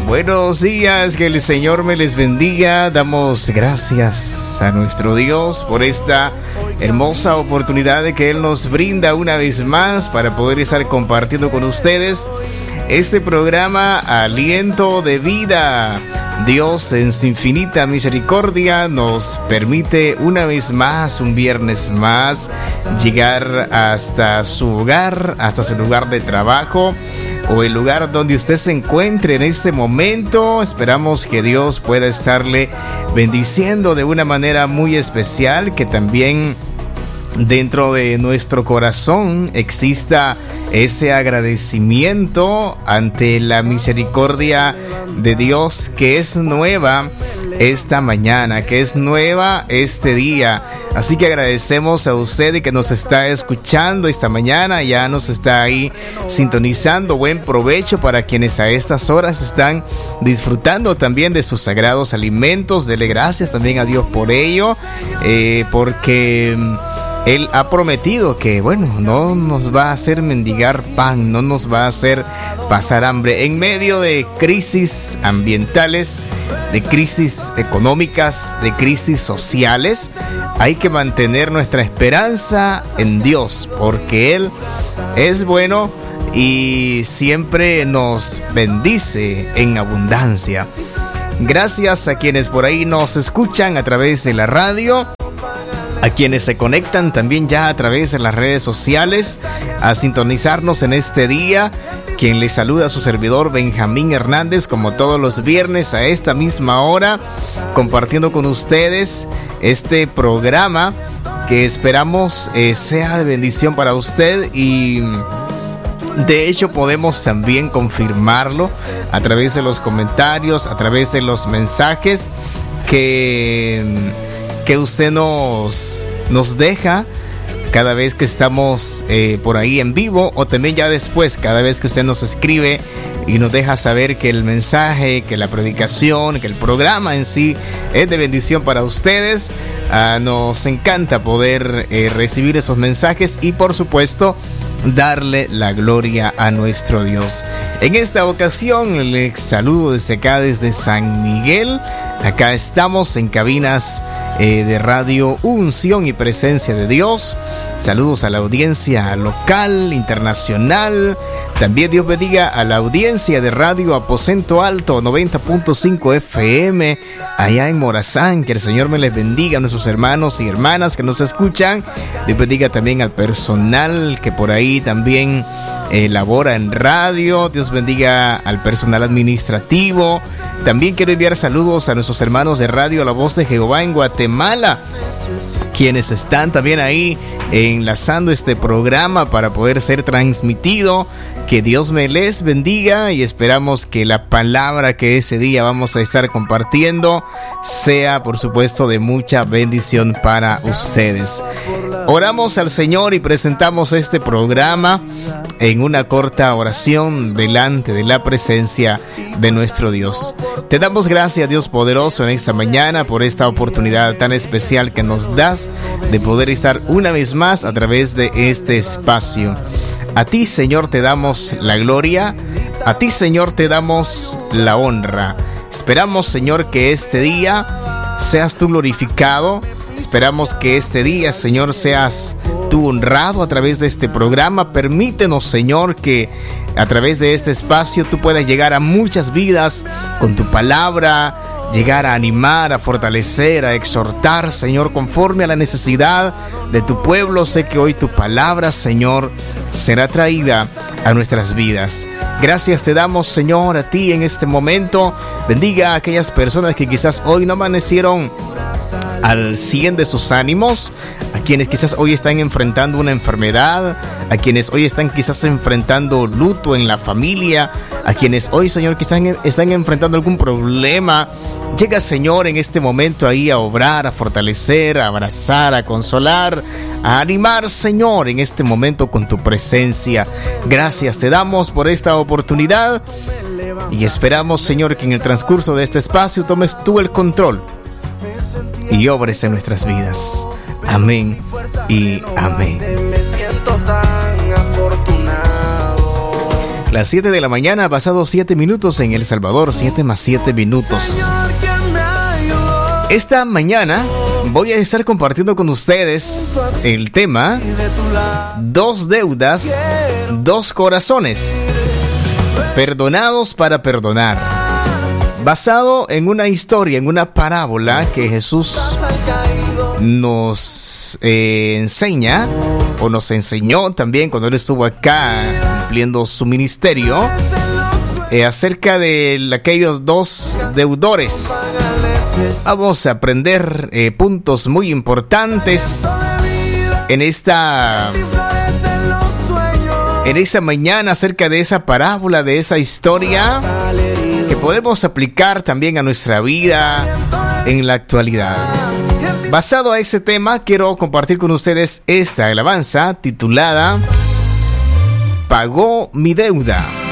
Buenos días, que el Señor me les bendiga. Damos gracias a nuestro Dios por esta hermosa oportunidad de que Él nos brinda una vez más para poder estar compartiendo con ustedes este programa Aliento de Vida. Dios en su infinita misericordia nos permite una vez más, un viernes más, llegar hasta su hogar, hasta su lugar de trabajo o el lugar donde usted se encuentre en este momento. Esperamos que Dios pueda estarle bendiciendo de una manera muy especial, que también dentro de nuestro corazón exista ese agradecimiento ante la misericordia de Dios, que es nueva esta mañana, que es nueva este día. Así que agradecemos a usted y que nos está escuchando esta mañana, ya nos está ahí sintonizando. Buen provecho para quienes a estas horas están disfrutando también de sus sagrados alimentos. Dele gracias también a Dios por ello, porque Él ha prometido que, no nos va a hacer mendigar pan, no nos va a hacer pasar hambre. En medio de crisis ambientales, de crisis económicas, de crisis sociales, hay que mantener nuestra esperanza en Dios, porque Él es bueno y siempre nos bendice en abundancia. Gracias a quienes por ahí nos escuchan a través de la radio, a quienes se conectan también ya a través de las redes sociales a sintonizarnos en este día. Quien les saluda a su servidor Benjamín Hernández, como todos los viernes a esta misma hora, compartiendo con ustedes este programa que esperamos sea de bendición para usted, y de hecho podemos también confirmarlo a través de los comentarios, a través de los mensajes que usted nos deja cada vez que estamos por ahí en vivo, o también ya después, cada vez que usted nos escribe y nos deja saber que el mensaje, que la predicación, que el programa en sí es de bendición para ustedes. Nos encanta poder recibir esos mensajes y, por supuesto, darle la gloria a nuestro Dios. En esta ocasión les saludo desde acá, desde San Miguel. Acá estamos en cabinas de Radio Unción y Presencia de Dios. Saludos a la audiencia local, internacional. También Dios bendiga a la audiencia de Radio Aposento Alto 90.5 FM allá en Morazán. Que el Señor me les bendiga a nuestros hermanos y hermanas que nos escuchan. Dios bendiga también al personal que por ahí también labora en radio. Dios bendiga al personal administrativo. También quiero enviar saludos a nuestros hermanos de Radio La Voz de Jehová en Guatemala, quienes están también ahí enlazando este programa para poder ser transmitido. Que Dios me les bendiga, y esperamos que la palabra que ese día vamos a estar compartiendo sea, por supuesto, de mucha bendición para ustedes. Oramos al Señor y presentamos este programa en una corta oración delante de la presencia de nuestro Dios. Te damos gracias, Dios poderoso, en esta mañana por esta oportunidad tan especial que nos das de poder estar una vez más a través de este espacio. A ti, Señor, te damos la gloria, a ti, Señor, te damos la honra. Esperamos, Señor, que este día seas tú glorificado. Esperamos que este día, Señor, seas tú honrado a través de este programa. Permítenos, Señor, que a través de este espacio tú puedas llegar a muchas vidas con tu palabra, llegar a animar, a fortalecer, a exhortar, Señor, conforme a la necesidad de tu pueblo. Sé que hoy tu palabra, Señor, será traída a nuestras vidas. Gracias te damos, Señor, a ti en este momento. Bendiga a aquellas personas que quizás hoy no amanecieron al 100 de sus ánimos, a quienes quizás hoy están enfrentando una enfermedad, a quienes hoy están quizás enfrentando luto en la familia, a quienes hoy, Señor, quizás están enfrentando algún problema. Llega, Señor, en este momento ahí a obrar, a fortalecer, a abrazar, a consolar, a animar, Señor, en este momento con tu presencia. Gracias te damos por esta oportunidad y esperamos, Señor, que en el transcurso de este espacio tomes tú el control y obres en nuestras vidas. Amén y amén. Las 7 de la mañana, pasados 7 minutos en El Salvador, 7 más 7 minutos. Esta mañana voy a estar compartiendo con ustedes el tema 2 deudas, 2 corazones, perdonados para perdonar. Basado en una historia, en una parábola que Jesús nos enseña, o nos enseñó también cuando Él estuvo acá cumpliendo su ministerio, acerca de aquellos 2 deudores. Vamos a aprender puntos muy importantes en esta mañana acerca de esa parábola, de esa historia que podemos aplicar también a nuestra vida en la actualidad. Basado a ese tema, quiero compartir con ustedes esta alabanza titulada Pagó mi deuda.